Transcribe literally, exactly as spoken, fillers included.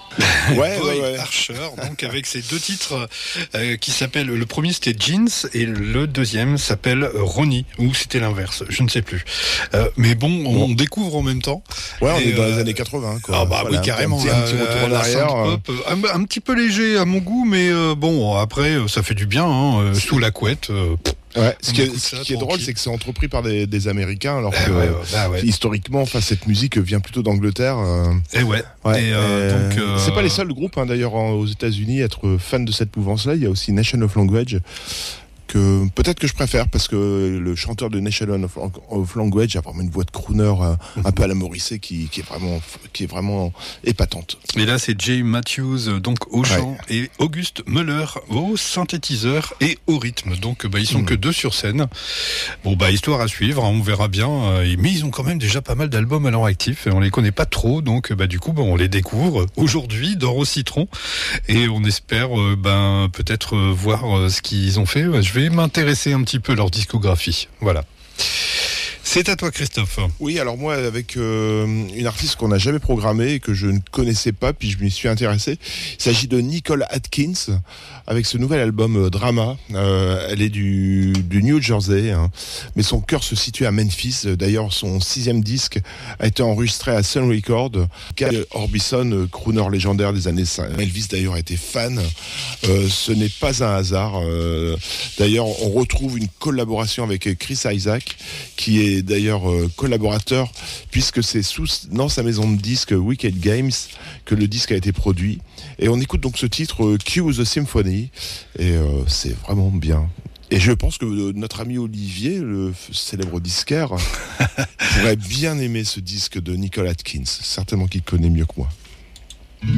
Ouais, Boy ouais, ouais. Archer, donc avec ces deux titres euh, qui s'appellent, le premier c'était Jeans et le deuxième s'appelle Ronnie, ou c'était l'inverse, je ne sais plus. Euh, mais bon, on Bon. découvre en même temps. Ouais, on Et, est dans euh, les années quatre-vingts, quoi. Ah bah Voilà, oui, carrément. Un petit, un petit la- retour en la arrière. euh. synth-pop, un, un petit peu léger à mon goût, mais euh, bon, après, ça fait du bien, hein, euh, sous la couette. euh, Ouais, ce On qui est, écoute ce ça, qui est drôle, tranquille. c'est que c'est entrepris par des, des Américains, alors bah que ouais, ouais, bah ouais. historiquement, enfin, cette musique vient plutôt d'Angleterre. euh. Et ouais. Ouais, Et, euh, euh, donc, euh, c'est pas les seuls groupes, hein, d'ailleurs, en- aux États-Unis, à être fans de cette mouvance-là. Il y a aussi Nation of Language, que peut-être que je préfère, parce que le chanteur de Nation of, of Language a vraiment une voix de crooner euh, un peu à la Morrissey qui, qui est vraiment, qui est vraiment épatante. Et là, c'est Jay Matthews, donc au chant, ouais. et Auguste Muller au synthétiseur et au rythme. Donc, bah, ils sont mmh. que deux sur scène. Bon, bah, histoire à suivre, hein, on verra bien. Euh, mais ils ont quand même déjà pas mal d'albums à leur actif et on les connaît pas trop. Donc, bah, du coup, bah, on les découvre aujourd'hui dans Au Citron et on espère, euh, ben, peut-être euh, voir euh, ce qu'ils ont fait. Je vais m'intéresser un petit peu à leur discographie. Voilà. C'est à toi, Christophe. Oui, alors moi, avec euh, une artiste qu'on n'a jamais programmée et que je ne connaissais pas, puis je m'y suis intéressé. Il s'agit de Nicole Atkins, avec ce nouvel album euh, Drama. Euh, elle est du, du New Jersey, hein, mais son cœur se situe à Memphis. D'ailleurs, son sixième disque a été enregistré à Sun Records. Cal Orbison, euh, crooner légendaire des années cinquante. Elvis, d'ailleurs, a été fan. Euh, ce n'est pas un hasard. Euh, d'ailleurs, on retrouve une collaboration avec Chris Isaac, qui est d'ailleurs euh, collaborateur, puisque c'est sous, dans sa maison de disques Wicked Games que le disque a été produit. Et on écoute donc ce titre euh, Cue the Symphony, et euh, c'est vraiment bien. Et je pense que euh, notre ami Olivier, le f- célèbre disquaire, pourrait bien aimer ce disque de Nicole Atkins, certainement qu'il connaît mieux que moi.